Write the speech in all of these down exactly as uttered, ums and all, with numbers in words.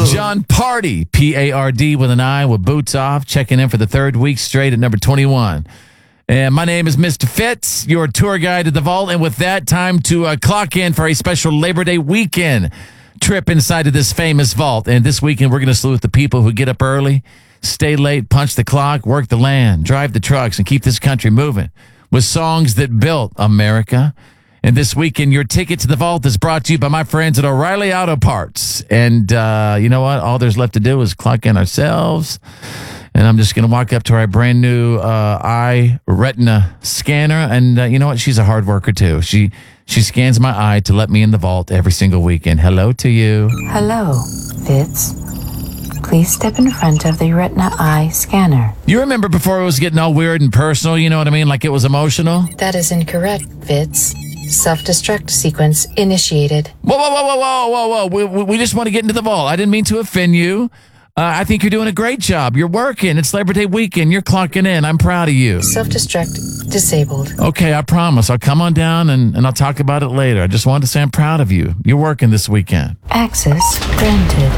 John Party, P A R D with an I, with Boots Off, checking in for the third week straight at number twenty-one. And my name is Mister Fitz, your tour guide to the vault. And with that, time to uh, clock in for a special Labor Day weekend trip inside of this famous vault. And this weekend, we're going to salute the people who get up early, stay late, punch the clock, work the land, drive the trucks, and keep this country moving with songs that built America. And this weekend, your ticket to the vault is brought to you by my friends at O'Reilly Auto Parts. And uh, you know what? All there's left to do is clock in ourselves. And I'm just going to walk up to our brand new uh, eye retina scanner. And uh, you know what? She's a hard worker, too. She she scans my eye to let me in the vault every single weekend. Hello to you. Hello, Fitz. Please step in front of the retina eye scanner. You remember before it was getting all weird and personal, you know what I mean? Like it was emotional? That is incorrect, Fitz. Self-destruct sequence initiated. Whoa, whoa, whoa, whoa, whoa, whoa, whoa. We, we, we just want to get into the vault. I didn't mean to offend you. Uh, I think you're doing a great job. You're working. It's Labor Day weekend. You're clocking in. I'm proud of you. Self-destruct disabled. Okay, I promise. I'll come on down and, and I'll talk about it later. I just wanted to say I'm proud of you. You're working this weekend. Access granted.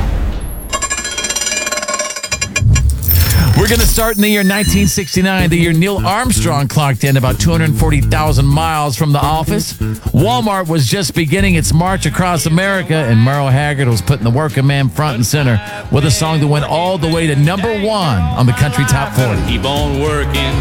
We're going to start in the year nineteen sixty-nine, the year Neil Armstrong clocked in about two hundred forty thousand miles from the office. Walmart was just beginning its march across America, and Merle Haggard was putting the working man front and center with a song that went all the way to number one on the country top forty. Keep on working,